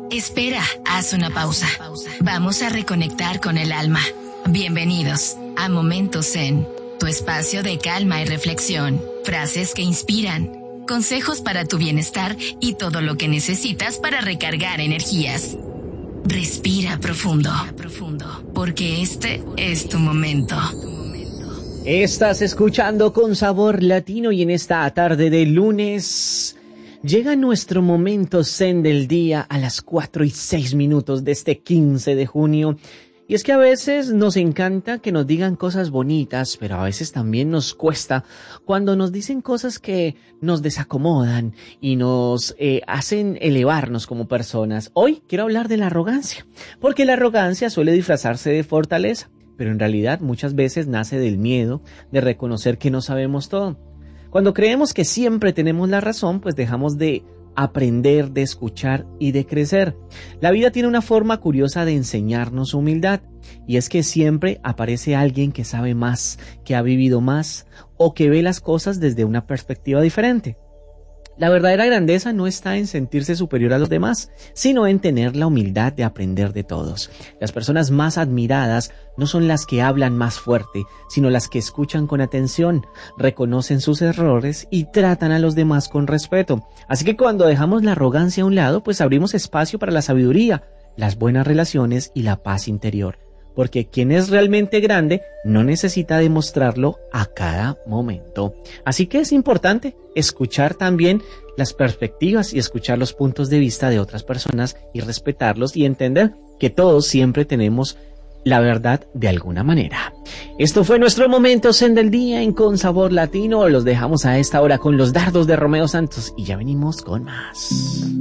Espera, haz una pausa. Vamos a reconectar con el alma. Bienvenidos a Momentos Zen, tu espacio de calma y reflexión. Frases que inspiran, consejos para tu bienestar y todo lo que necesitas para recargar energías. Respira profundo, porque este es tu momento. Estás escuchando Con Sabor Latino y en esta tarde de lunes llega nuestro momento zen del día a las 4:06 de este 15 de junio. Y es que a veces nos encanta que nos digan cosas bonitas, pero a veces también nos cuesta cuando nos dicen cosas que nos desacomodan y nos hacen elevarnos como personas. Hoy quiero hablar de la arrogancia, porque la arrogancia suele disfrazarse de fortaleza, pero en realidad muchas veces nace del miedo de reconocer que no sabemos todo. Cuando creemos que siempre tenemos la razón, pues dejamos de aprender, de escuchar y de crecer. La vida tiene una forma curiosa de enseñarnos humildad, y es que siempre aparece alguien que sabe más, que ha vivido más o que ve las cosas desde una perspectiva diferente. La verdadera grandeza no está en sentirse superior a los demás, sino en tener la humildad de aprender de todos. Las personas más admiradas no son las que hablan más fuerte, sino las que escuchan con atención, reconocen sus errores y tratan a los demás con respeto. Así que cuando dejamos la arrogancia a un lado, pues abrimos espacio para la sabiduría, las buenas relaciones y la paz interior. Porque quien es realmente grande no necesita demostrarlo a cada momento. Así que es importante escuchar también las perspectivas y escuchar los puntos de vista de otras personas y respetarlos y entender que todos siempre tenemos la verdad de alguna manera. Esto fue nuestro momento zen del día en Con Sabor Latino. Los dejamos a esta hora con los dardos de Romeo Santos y ya venimos con más.